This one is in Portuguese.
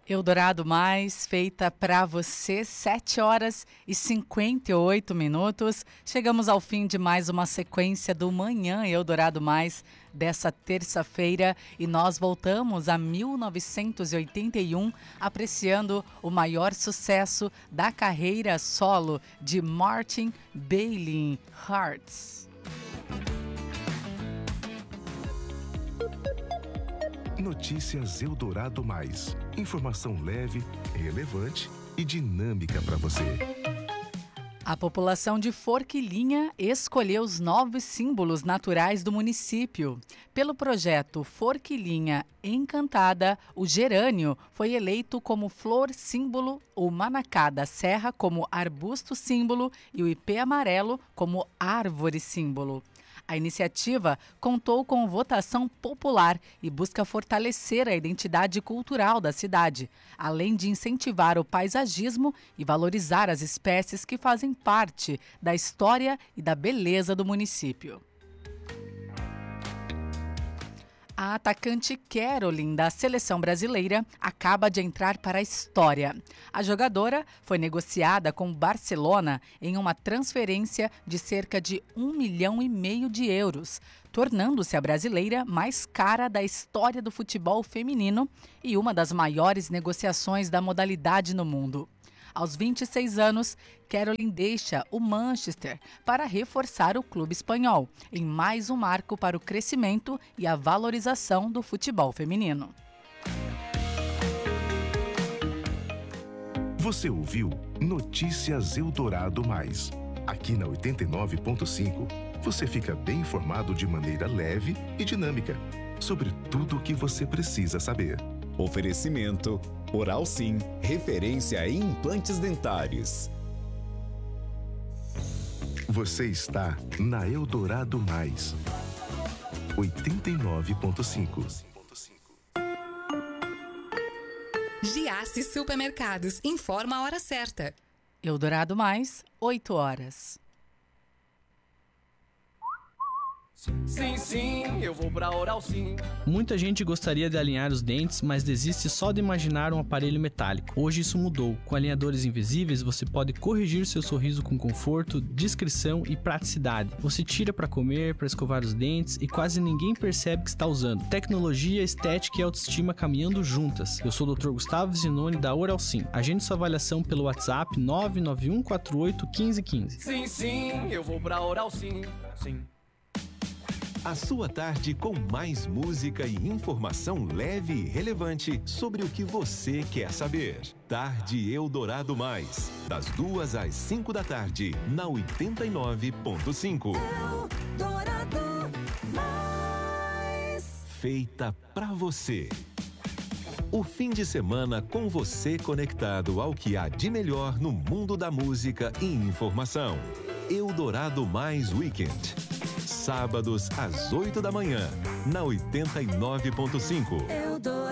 Eldorado Mais, feita para você, 7h58. Chegamos ao fim de mais uma sequência do Manhã Eldorado Mais dessa terça-feira e nós voltamos a 1981, apreciando o maior sucesso da carreira solo de Martin Bailey, Hearts. Notícias Eldorado Mais. Informação leve, relevante e dinâmica para você. A população de Forquilinha escolheu os novos símbolos naturais do município. Pelo projeto Forquilinha Encantada, o gerânio foi eleito como flor símbolo, o manacá da serra como arbusto símbolo e o ipê amarelo como árvore símbolo. A iniciativa contou com votação popular e busca fortalecer a identidade cultural da cidade, além de incentivar o paisagismo e valorizar as espécies que fazem parte da história e da beleza do município. A atacante Caroline, da seleção brasileira, acaba de entrar para a história. A jogadora foi negociada com o Barcelona em uma transferência de cerca de 1,5 milhão de euros, tornando-se a brasileira mais cara da história do futebol feminino e uma das maiores negociações da modalidade no mundo. Aos 26 anos, Caroline deixa o Manchester para reforçar o clube espanhol, em mais um marco para o crescimento e a valorização do futebol feminino. Você ouviu Notícias Eldorado Mais. Aqui na 89.5, você fica bem informado de maneira leve e dinâmica sobre tudo o que você precisa saber. Oferecimento Oral Sim, referência em implantes dentários. Você está na Eldorado Mais 89.5. Giasse Supermercados informa a hora certa. Eldorado Mais, 8h. Sim, sim, eu vou pra Oral Sim. Muita gente gostaria de alinhar os dentes, mas desiste só de imaginar um aparelho metálico. Hoje isso mudou. Com alinhadores invisíveis, você pode corrigir seu sorriso com conforto, discrição e praticidade. Você tira para comer, para escovar os dentes e quase ninguém percebe que está usando. Tecnologia, estética e autoestima caminhando juntas. Eu sou o Dr. Gustavo Zinoni da Oral Sim. Agende sua avaliação pelo WhatsApp 991481515. Sim, sim, eu vou pra Oral Sim. Sim. A sua tarde com mais música e informação leve e relevante sobre o que você quer saber. Tarde Eldorado Mais, das 2 às 5 da tarde, na 89.5. Eldorado Mais. Feita pra você. O fim de semana com você conectado ao que há de melhor no mundo da música e informação. Eldorado Mais Weekend. Sábados às 8 da manhã, na 89.5.